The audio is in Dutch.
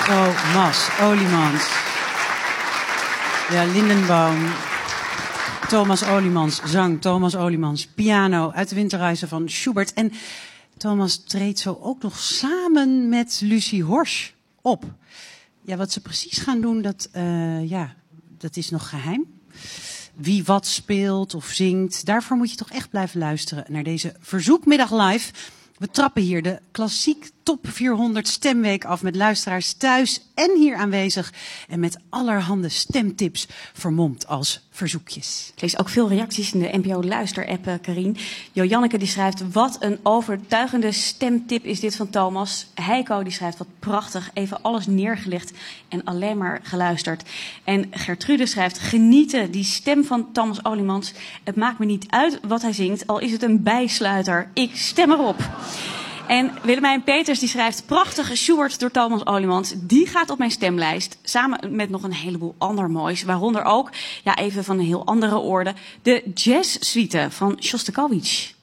Thomas Oliemans. Ja, Lindenbaum. Thomas Oliemans, zang. Thomas Oliemans, piano uit de Winterreizen van Schubert. En Thomas treedt zo ook nog samen met Lucie Horsch op. Ja, wat ze precies gaan doen, dat is nog geheim. Wie wat speelt of zingt, daarvoor moet je toch echt blijven luisteren naar deze Verzoekmiddag live. We trappen hier de klassiek top 400 stemweek af met luisteraars thuis en hier aanwezig. En met allerhande stemtips vermomd als verzoekjes. Ik lees ook veel reacties in de NPO Luister-app, Karien. Janneke die schrijft, wat een overtuigende stemtip is dit van Thomas. Heiko die schrijft, wat prachtig, even alles neergelegd en alleen maar geluisterd. En Gertrude schrijft, genieten, die stem van Thomas Oliemans. Het maakt me niet uit wat hij zingt, al is het een bijsluiter. Ik stem erop. En Willemijn Peters die schrijft, prachtige Schubert door Thomas Oliemans. Die gaat op mijn stemlijst, samen met nog een heleboel ander moois. Waaronder ook, even van een heel andere orde, de jazzsuite van Shostakovich.